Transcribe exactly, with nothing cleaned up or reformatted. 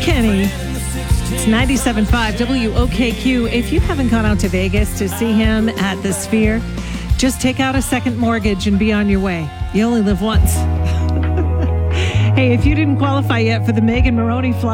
Kenny. It's ninety-seven point five W O K Q. If you haven't gone out to Vegas to see him at the Sphere, just take out a second mortgage and be on your way. You only live once. Hey, if you didn't qualify yet for the Megan Maroney fly,